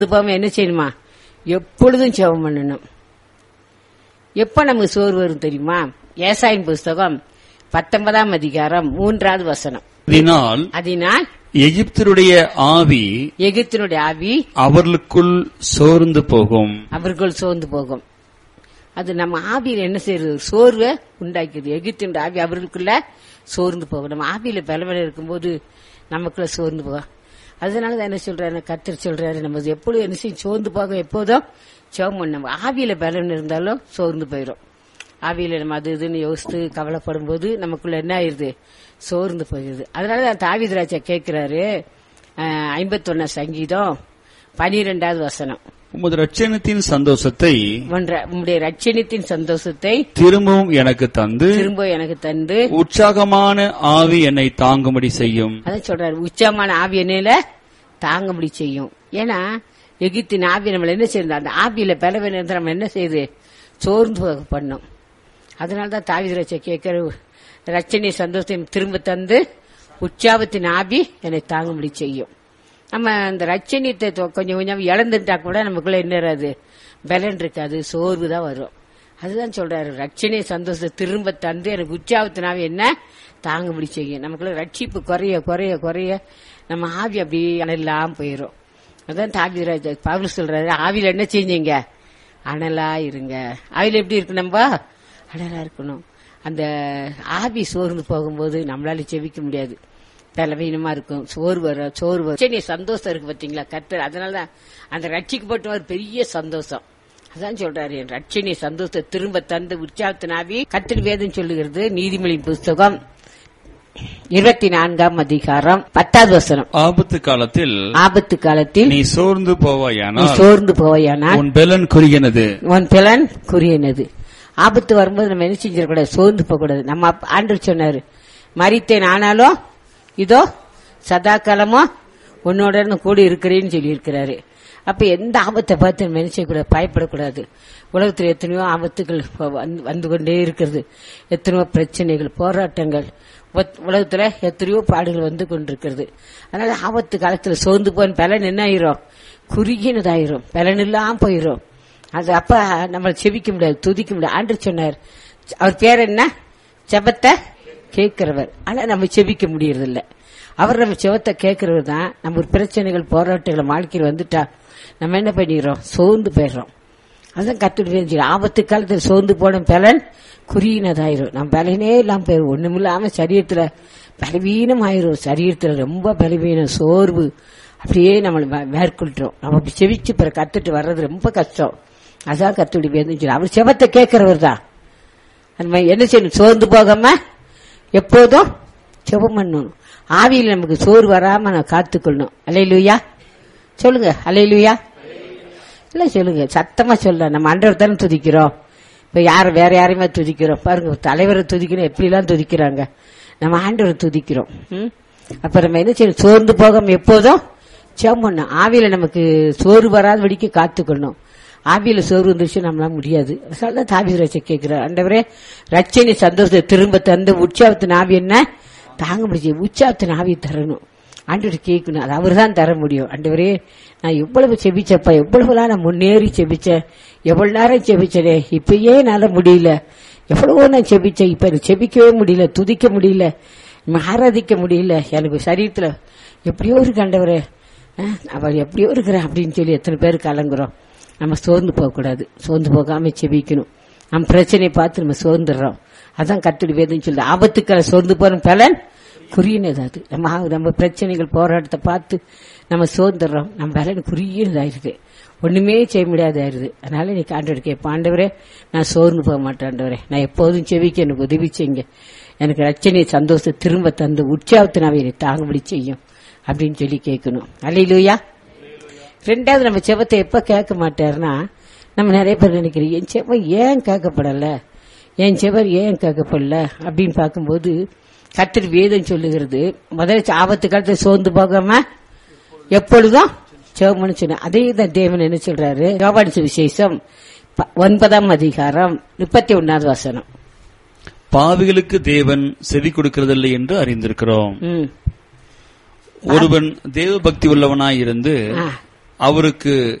என்ன செய்யணுமா? எப்பொழுதும் ஜெபம் பண்ணணும். எப்ப நமக்கு சோர்வு வரும் தெரியுமா? ஏசாயின் புஸ்தகம் 19ஆம் அதிகாரம் 3வது வசனம். அதனால் எகிப்தினுடைய ஆவி அவர்களுக்குள் சோர்ந்து போகும். அது நம்ம ஆவியில என்ன செய்யறது? சோர்வை உண்டாக்கிது. எகிப்தினுடைய ஆவி அவர்களுக்குள்ள சோர்ந்து போகும். நம்ம ஆவியில பலவீனம் இருக்கும்போது நமக்குள்ள சோர்ந்து போகும். அதனாலதான் என்ன சொல்றாரு, கர்த்தர் சொல்றாரு, நம்ம எப்பொழுதும் என்ன செய்யும்? சோர்ந்து போக எப்போதும் ஜெபம். நம்ம ஆவியில பலவீனம் இருந்தாலும் சோர்ந்து போயிடும். ஆவியில நம்ம அது இதுன்னு யோசித்து கவலைப்படும் போது நமக்குள்ள என்ன ஆயிருது? சோர்ந்து போயிருது. அதனாலதான் தாவீது ராஜா கேட்கிறாரு, 51 சங்கீதம் 12வது வசனம். உம்முடைய ரட்சணத்தின் சந்தோஷத்தை திரும்பவும் எனக்கு தந்து உற்சாகமான ஆவி என்னை தாங்கும்படி செய்யும். அதான் சொல்றாரு, உற்சாகமான ஆவி என்னையில தாங்கும்படி செய்யும். ஏன்னா எகிப்தின் ஆவி நம்மள என்ன செய்யுது? அந்த ஆவியில பலவீனம் நம்ம என்ன செய்யுது? சோர்ந்து போக பண்ணும். அதனாலதான் தாவீது ராஜா கேட்கிற, ரட்சணை சந்தோஷத்தை திரும்ப தந்து உற்சாகத்தின் ஆவி என்னை தாங்கும்படி செய்யும். நம்ம அந்த ரட்சணியத்தை கொஞ்சம் கொஞ்சம் இழந்துட்டா கூட நமக்குள்ள என்ன இருக்காது? பலன் இருக்காது, சோர்வு தான் வரும். அதுதான் சொல்றாரு, ரட்சணை சந்தோஷத்தை திரும்ப தந்து எனக்கு உற்சாகத்தினாவே என்ன தாங்கும்படி செய்யும். நமக்குள்ள ரட்சிப்பு குறைய குறைய குறைய நம்ம ஆவி அப்படி அனலாம் போயிரும். அதான் தாவீது பவுல் சொல்றாரு, ஆவியில என்ன செஞ்சீங்க? அனலா இருங்க. ஆவியில எப்படி இருக்கு? நம்ம அனலா இருக்கணும். அந்த ஆவி சோர்ந்து போகும்போது நம்மளால செவிக்க முடியாது, பலவீனமா இருக்கும், சோர்வு சந்தோஷம் இருக்கு பாத்தீங்களா கர்த்தர். அதனாலதான் அந்த ரட்சிக்கப்பட்ட ஒரு பெரிய சந்தோஷம். அதான் சொல்றாரு, என் ரட்சணை சந்தோஷத்தை திரும்ப தந்து உற்சாகத்தினாவி கர்த்தர் வேதம் சொல்லுகிறது. நீதிமொழியின் புஸ்தகம் 24ஆம் அதிகாரம் 10வது வசனம். ஆபத்து காலத்தில் நீ சோர்ந்து போவாயானால் உன் பலன் குறுகினது. ஆபத்து வரும்போது நம்ம என்ன செஞ்சிடக்கூடாது? சோர்ந்து போக கூடாது. நம்ம ஆண்டவர் சொன்னாரு, மரித்தேன் ஆனாலும் இதோ சதா காலமோ உன்னோட கூடி இருக்கிறேன்னு சொல்லி இருக்கிறாரு. அப்ப எந்த ஆபத்தை பார்த்து நம்ம என்ன செய்யக்கூடாது? பயப்படக்கூடாது. உலகத்தில் எத்தனையோ ஆபத்துகள் வந்து கொண்டே இருக்கிறது. எத்தனையோ பிரச்சனைகள், போராட்டங்கள், உலகத்துல எத்தனையோ பாடுகள் வந்து கொண்டிருக்கிறது. அதனால ஆபத்து காலத்துல சோர்ந்து போன பலன் என்ன ஆயிரும்? குறுகினதாயிரும், பலன் இல்லாம போயிரும். அது அப்ப நம்ம செபிக்க முடியாது, துதிக்க முடியாது. ஆண்டவர் சொன்னார், அவர் பேர் என்ன? ஜெபத்தை கேட்கிறவர். ஆனா நம்ம செபிக்க முடியறது இல்ல. அவர் நம்ம செபத்தை கேட்கிறவர் தான். நம்ம பிரச்சனைகள், போராட்டங்கள் வாழ்க்கையில் வந்துட்டா நம்ம என்ன பண்ணிடுறோம்? சோர்ந்து போயிடுறோம். அதான் கத்துட்டு ஆபத்து காலத்தில் சோர்ந்து போன பலன் குறியினதாயிரும். நம்ம பலனே இல்லாம போயிடும். ஒண்ணுமில்லாம சரீரத்துல பலவீனம் ஆயிரும். சரீரத்துல ரொம்ப பலவீனம், சோர்வு அப்படியே நம்மளை மேற்கொள்றோம். நம்ம அப்படி செவிச்சு பிற கத்துட்டு வர்றது ரொம்ப கஷ்டம். அதான் கத்துடி வேணும். அவர் செபத்தை கேட்கிறவர் தான். என்ன செய்யணும்? சோர்ந்து போகாம எப்போதும் ஜெபம் பண்ணணும். ஆவியில் நமக்கு சோறு வராம நான் காத்துக்கொள்ளணும். அல்லேலூயா சொல்லுங்க, அல்லேலூயா இல்ல சொல்லுங்க, சத்தமா சொல்ல. நம்ம ஆண்டவர் தானே துதிக்கிறோம். இப்ப வேற யாரையுமே துதிக்கிறோம் பாருங்க. தலைவரை துதிக்கணும், எப்படி எல்லாம் துதிக்கிறாங்க. நம்ம ஆண்டவரை துதிக்கிறோம். அப்ப நம்ம என்ன செய்யணும்? சோர்ந்து போகாம எப்போதும் ஜெபம் பண்ணணும். ஆவியில நமக்கு சோறு வராத வடிக்க காத்துக்கொள்ளணும். ஆவியில சோறு வந்துருச்சு நம்மளால முடியாது. அதனாலதான் தாவீது ராஜா கேட்கிறார், ஆண்டவரே ரட்சணை சந்தோஷத்தை திரும்ப தந்து உற்சாகத்தின் ஆவி என்ன தாங்க முடிச்சு, உற்சாகத்தின் ஆவி தரணும். ஆண்டவர் கேட்கணும், அது அவர் தான் தர முடியும். ஆண்டவரே நான் எவ்வளவு செபிச்சப்பா, எவ்வளவுலாம் நான் முன்னேறி செபிச்சேன், எவ்வளவு நேரம் செபிச்சனே, இப்பயே என்னால முடியல. எவ்வளவோ நான் செபிச்சேன், இப்ப செபிக்கவே முடியல, துதிக்க முடியல, ஆராதிக்க முடியல. எனக்கு சரீரத்துல எப்படியோ இருக்கு ஆண்டவரே, அவள் எப்படியோ இருக்கிறேன் அப்படின்னு சொல்லி எத்தனை பேருக்கு கலங்குறோம். நம்ம சோர்ந்து போக கூடாது. சோர்ந்து போகாம செபிக்கணும். நம்ம பிரச்சனையை பார்த்து நம்ம சோர்ந்துடுறோம். அதான் கர்த்தருடைய வேதம் சொல்லுது, ஆபத்துக்களை சோர்ந்து போற பலன் குறியினது. நம்ம பிரச்சனைகள், போராட்டத்தை பார்த்து நம்ம சோர்ந்துடுறோம். நம்ம பலன் குறியினதாயிருது, ஒண்ணுமே செய்ய முடியாதாயிருது. அதனால இன்னைக்கு ஆண்டவர் கேட்பேன், ஆண்டவரே நான் சோர்ந்து போக மாட்டேன், ஆண்டவரே நான் எப்போதும் செவிக்க எனக்கு உதவி செய்யுங்க, எனக்கு ரட்சணை சந்தோஷத்தை திரும்ப தந்து உற்சாகத்தினாவே என்னை தாங்கும்படி செய்யும் அப்படின்னு சொல்லி கேட்கணும். அல்லேலூயா. ரெண்டாவது, நம்ம செபத்தை எப்ப கேட்க மாட்டாருன்னா, நம்ம நிறைய பேர் நினைக்கிறோம், என் செபம் ஏன் கேட்கப்படல, என் செபர் ஏன் கேட்கப்படல அப்படின்னு பார்க்கும்போது கர்த்தர் வேதம் சொல்லுகிறது, முதல்ல ஆபத்து காலத்துல சோர்ந்து போகாம எப்பொழுதும் செபம்னு சொன்ன. அதே தான் தேவன் என்ன சொல்றாரு, யோவான் சுவிசேஷம் 9ஆம் அதிகாரம் 31வது வசனம். பாவிகளுக்கு தேவன் செவி கொடுக்கிறதில்லை என்று அறிந்திருக்கிறோம். ஒருவன் தேவ பக்தி உள்ளவனாய் இருந்து அவருக்கு